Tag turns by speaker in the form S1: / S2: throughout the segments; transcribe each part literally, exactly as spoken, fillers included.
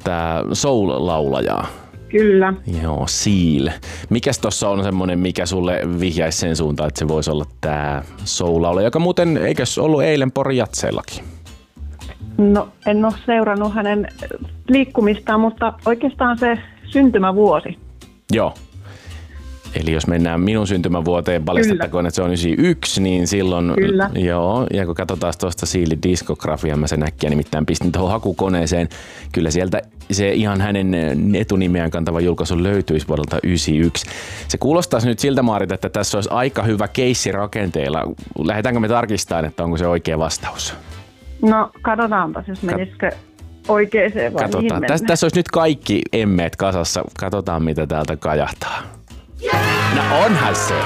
S1: tätä soul-laulajaa.
S2: Kyllä.
S1: Joo, Seal. Mikäs tossa on semmonen, mikä sulle vihjaisi sen suuntaan, että se voisi olla tää soul-laulaja, joka muuten eikös ollut eilen Porin Jatseillakin?
S2: No, en ole seurannut hänen liikkumistaan, mutta oikeastaan se syntymävuosi.
S1: Joo. Eli jos mennään minun syntymävuoteen, paljastettakoon, että se on yhdeksänkymmentäyksi, niin silloin,
S2: Kyllä.
S1: joo, ja kun katsotaan tuosta Sealin diskografiaa, mä sen äkkiä nimittäin pistin tuohon hakukoneeseen, kyllä sieltä se ihan hänen etunimeään kantava julkaisu löytyisi vuodelta yhdeksänkymmentäyksi. Se kuulostaisi nyt siltä, Maarit, että tässä olisi aika hyvä keissi rakenteilla. Lähdetäänkö me tarkistamaan, että onko se oikea vastaus?
S2: No, katsotaanpas, jos menisikö oikeeseen vai
S1: Katsotaan.
S2: mihin
S1: Tässä, tässä olisi nyt kaikki emmeet kasassa. Katsotaan, mitä täältä kajahtaa. No onhan se.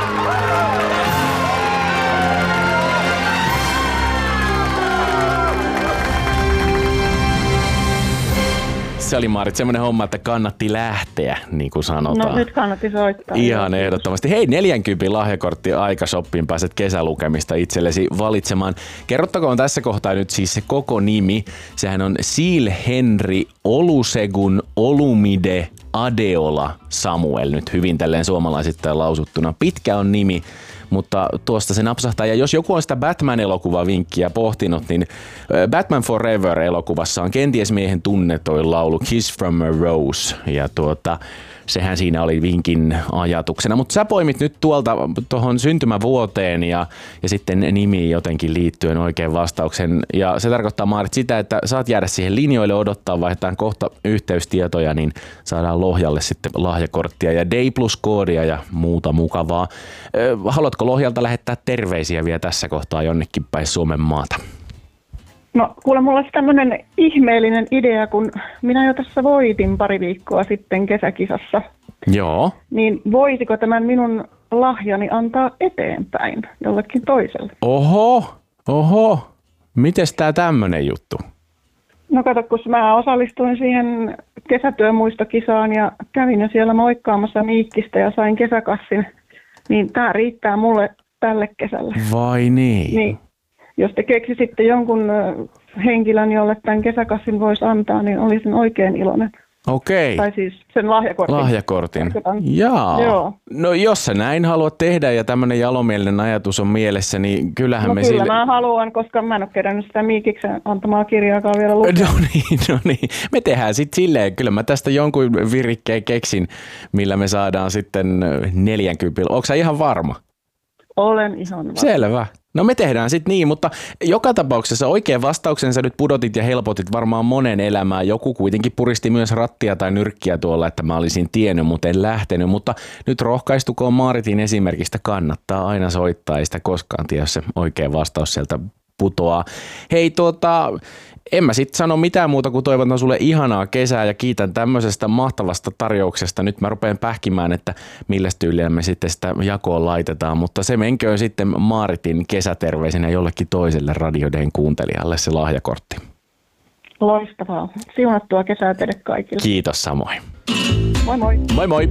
S1: Se oli, Maarit, semmoinen homma, että kannatti lähteä, niin kuin sanotaan.
S2: No nyt kannatti soittaa.
S1: Ihan ehdottomasti. Hei, neljänkympin lahjakortti Aikashoppiin, pääset kesälukemista itsellesi valitsemaan. Kerrottakoon tässä kohtaa nyt siis se koko nimi. Sehän on Seal Henry Olusegun Olumide Adeola Samuel, nyt hyvin tälleen suomalaisittain lausuttuna. Pitkä on nimi, mutta tuosta se napsahtaa. Ja jos joku on sitä Batman-elokuvavinkkiä pohtinut, niin Batman Forever-elokuvassa on kenties miehen tunnetoin laulu Kiss from a Rose. Ja tuota, sehän siinä oli vinkin ajatuksena. Mutta sä poimit nyt tuolta tuohon syntymävuoteen ja, ja sitten nimiin jotenkin liittyen oikein vastauksen. Ja se tarkoittaa, Maarit, sitä, että saat jäädä siihen linjoille odottaa, vaihdetaan kohta yhteystietoja, niin saadaan Lohjalle sitten lahjakorttia ja Day Plus-koodia ja muuta mukavaa. Haluatko Lohjalta lähettää terveisiä vielä tässä kohtaa jonnekin päin Suomen maata?
S2: No kuule, mulla olisi tämmöinen ihmeellinen idea, kun minä jo tässä voitin pari viikkoa sitten kesäkisassa.
S1: Joo.
S2: Niin voisiko tämän minun lahjani antaa eteenpäin jollekin toiselle?
S1: Oho, oho. Mites tää tämmönen juttu?
S2: No kato, kun mä osallistuin siihen kesätyömuistokisaan ja kävin jo siellä moikkaamassa Miikkistä ja sain kesäkassin, niin tää riittää mulle tälle kesälle.
S1: Vai niin?
S2: Niin. Jos te keksisitte jonkun henkilön, jolle tämän kesäkassin voisi antaa, niin olisin oikein iloinen.
S1: Okei.
S2: Tai siis sen lahjakortin.
S1: Lahjakortin. Jaa.
S2: Joo.
S1: No jos sä näin haluat tehdä ja tämmönen jalomielinen ajatus on mielessä, niin kyllähän
S2: no
S1: me
S2: kyllä
S1: sille...
S2: mä haluan, koska mä en ole kerännyt sitä Miikiksen antamaa kirjaakaan vielä lukemaan.
S1: No niin, no niin. Me tehdään sitten silleen, kyllä mä tästä jonkun virikkeen keksin, millä me saadaan sitten neljänkympillä. Ootko sä ihan varma?
S2: Olen ihan varma.
S1: Selvä. No me tehdään sitten niin, mutta joka tapauksessa oikein vastauksen sä nyt pudotit ja helpotit varmaan monen elämää. Joku kuitenkin puristi myös rattia tai nyrkkiä tuolla, että mä olisin tiennyt, mutta en lähtenyt. Mutta nyt rohkaistukoon Maaritin esimerkistä, kannattaa aina soittaa, ei sitä koskaan tiedä, jos se oikein vastaus sieltä putoaa. Hei tuota... En mä sit sano mitään muuta kuin toivotan sulle ihanaa kesää ja kiitän tämmöisestä mahtavasta tarjouksesta. Nyt mä rupean pähkimään, että millä tyylillä me sitten sitä jakoon laitetaan, mutta se menköön sitten Maaritin kesäterveisenä jollekin toiselle Radio Dayn kuuntelijalle se lahjakortti.
S2: Loistavaa. Siunattua kesää teille kaikille.
S1: Kiitos samoin.
S2: Moi moi.
S1: Moi moi.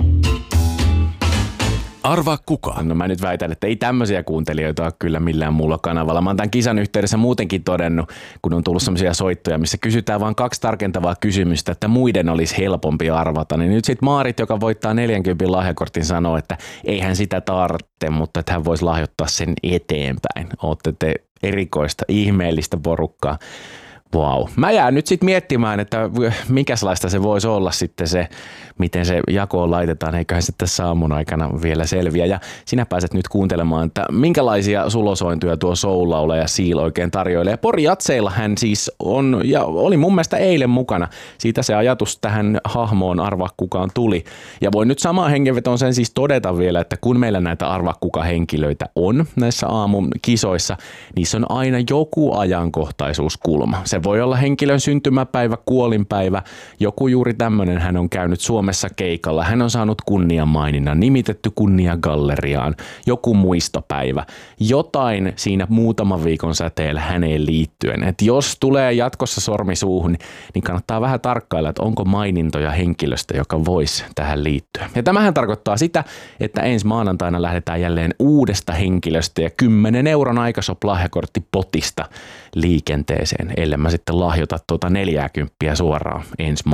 S3: Arvaa kuka?
S1: No mä nyt väitän, että ei tämmöisiä kuuntelijoita ole kyllä millään muulla kanavalla. Mä oon tämän kisan yhteydessä muutenkin todennut, kun on tullut semmoisia soittoja, missä kysytään vain kaksi tarkentavaa kysymystä, että muiden olisi helpompi arvata. Niin nyt sit Maarit, joka voittaa neljänkympin lahjakortin, sanoo, että eihän sitä tarvitse, mutta että hän voisi lahjoittaa sen eteenpäin. Ootte te erikoista, ihmeellistä porukkaa. Vau. Mä jään nyt sitten miettimään, että minkälaista se voisi olla sitten se, miten se jakoon laitetaan, eiköhän se tässä aamun aikana vielä selviä. Ja sinä pääset nyt kuuntelemaan, että minkälaisia sulosointuja tuo soul-laulaja Seal oikein tarjoilee. Pori Jatseilla hän siis on, ja oli mun mielestä eilen mukana. Siitä se ajatus tähän hahmoon arvaa kukaan tuli. Ja voin nyt samaan hengenvetoon sen siis todeta vielä, että kun meillä näitä arvaa kuka henkilöitä on näissä aamun kisoissa, niissä on aina joku ajankohtaisuuskulma. Se voi olla henkilön syntymäpäivä, kuolinpäivä, joku juuri tämmöinen, hän on käynyt Suomessa keikalla, hän on saanut kunniamaininnan, nimitetty kunniagalleriaan, joku muistopäivä, jotain siinä muutaman viikon säteellä häneen liittyen. Et jos tulee jatkossa sormi suuhun, niin kannattaa vähän tarkkailla, että onko mainintoja henkilöstä, joka voisi tähän liittyä. Ja tämähän tarkoittaa sitä, että ensi maanantaina lähdetään jälleen uudesta henkilöstä ja kymmenen euron Aikashop-lahjakortti potista liikenteeseen, ellei mä sitten lahjoita tuota neljääkymppiä suoraan ensi